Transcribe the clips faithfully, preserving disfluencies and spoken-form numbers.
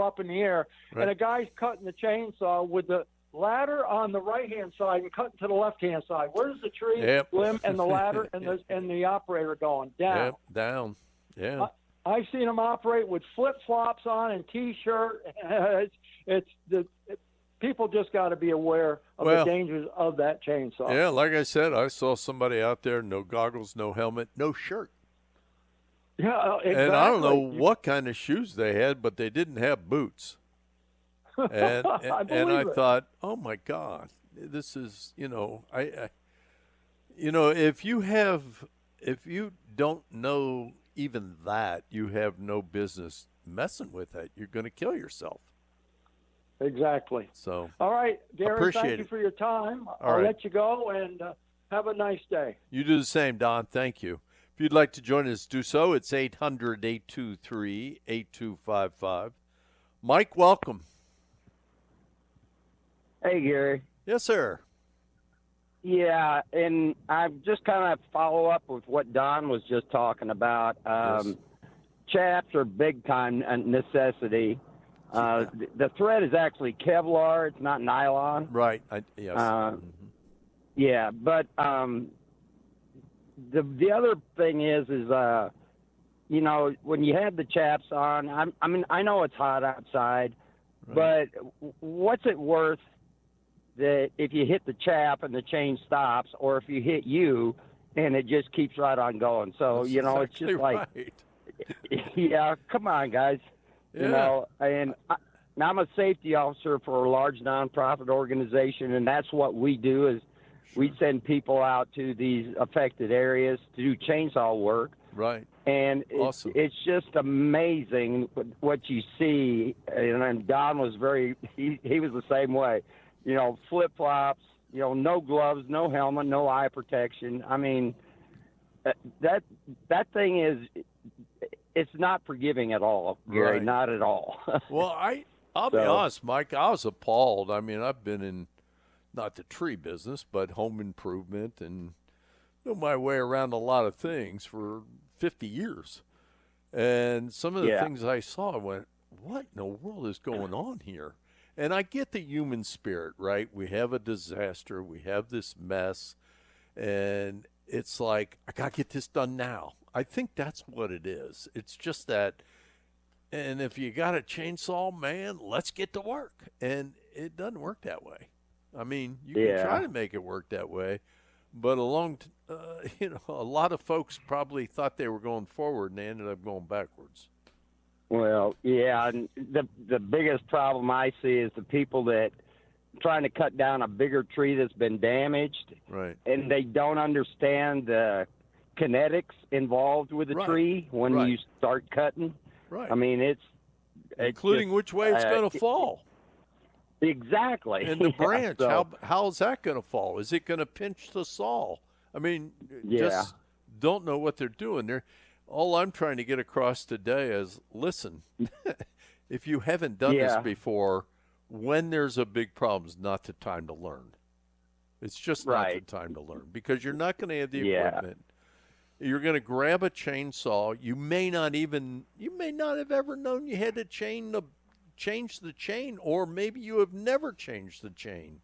up in the air, Right. and a guy's cutting the chainsaw with the ladder on the right-hand side and cutting to the left-hand side. Where's the tree Yep. limb and the ladder and the and the operator going down? Yep, down. Yeah. I, I've seen him operate with flip-flops on and T-shirt. it's it's the it, people just got to be aware of Well, the dangers of that chainsaw. Yeah, like I said, I saw somebody out there, no goggles, no helmet, no shirt. Yeah, uh, exactly. And I don't know You- what kind of shoes they had, but they didn't have boots. And I and, and I believe it. thought, oh my God, this is, you know, I, I, you know, if you have, if you don't know even that, you have no business messing with it. You're going to kill yourself. Exactly. So, All right, Gary, Appreciate thank you it. for your time. All I'll right. let you go, and uh, have a nice day. you do the same, Don. Thank you. If you'd like to join us, do so. It's eight hundred, eight two three, eight two five five. Mike, welcome. Hey, Gary. Yes, sir. Yeah, and I just kind of follow up with what Don was just talking about. Um, Yes. Chaps are big time a necessity. Uh, th- the thread is actually Kevlar; it's not nylon. Right. I, yes. Uh, Mhm. Yeah, but um, the the other thing is is uh, you know, when you have the chaps on, I'm, I mean, I know it's hot outside, Right. but w- what's it worth that if you hit the chap and the chain stops, or if you hit you and it just keeps right on going? So That's you know, it's exactly just like, right. yeah, come on, guys. Yeah. You know, and I, now I'm a safety officer for a large nonprofit organization, and that's what we do is we send people out to these affected areas to do chainsaw work. Right. And it's, Awesome. it's just amazing what you see. And, and Don was very, he, he was the same way. You know, flip-flops, you know, no gloves, no helmet, no eye protection. I mean, that that, that thing is, it's not forgiving at all, Gary, Right. not at all. Well, I I'll be So- honest, Mike. I was appalled. I mean, I've been in not the tree business, but home improvement and know my way around a lot of things for fifty years. And some of the Yeah. things I saw, I went, "What in the world is going on here?" And I get the human spirit, right? We have a disaster, we have this mess, and it's like, I got to get this done now. I think that's what it is. It's just that, and if you got a chainsaw, man, let's get to work. And it doesn't work that way. I mean, you Yeah. can try to make it work that way, but along, t- uh, you know, a lot of folks probably thought they were going forward and they ended up going backwards. Well, yeah, and the the biggest problem I see is the people that trying to cut down a bigger tree that's been damaged, Right. and they don't understand the kinetics involved with the Right. tree when Right. you start cutting. Right. I mean, it's, it's Including just, which way it's uh, going to fall. Exactly. And the Yeah, branch, so- how how's that going to fall? Is it going to pinch the saw? I mean, Yeah. just don't know what they're doing. They're, all I'm trying to get across today is, listen, if you haven't done Yeah. this before, when there's a big problem, is not the time to learn. It's just Right. not the time to learn because you're not going to have the Yeah. equipment. You're going to grab a chainsaw. You may not even, you may not have ever known you had to chain the, change the chain, or maybe you have never changed the chain.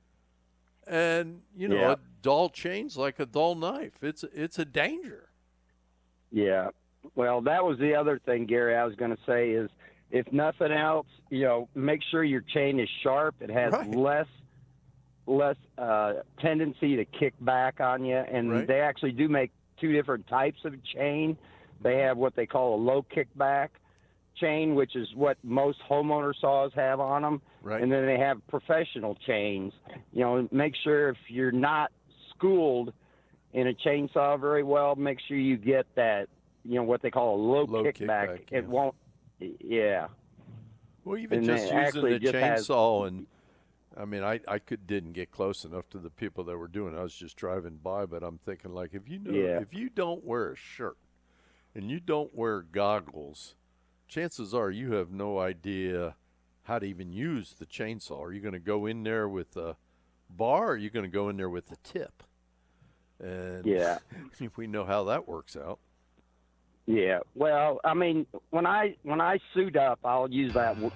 And, you know, Yeah. a dull chain's like a dull knife. It's, it's a danger. Yeah. Well, that was the other thing, Gary, I was going to say is if nothing else, you know, make sure your chain is sharp. It has Right. less less uh, tendency to kick back on you. And Right. they actually do make two different types of chain. They have what they call a low kickback chain, which is what most homeowner saws have on them. Right. And then they have professional chains. You know, make sure if you're not schooled in a chainsaw very well, make sure you get that, you know, what they call a low, Low kickback. kickback, It yeah. won't, yeah. Well, even And just it using actually the just has- chainsaw, and I mean, I, I could didn't get close enough to the people that were doing it. I was just driving by, but I'm thinking, like, if you know, Yeah. if you don't wear a shirt and you don't wear goggles, chances are you have no idea how to even use the chainsaw. Are you going to go in there with a bar, or are you going to go in there with a tip? And Yeah. we know how that works out. Yeah. Well, I mean, when I when I suit up, I'll use that w-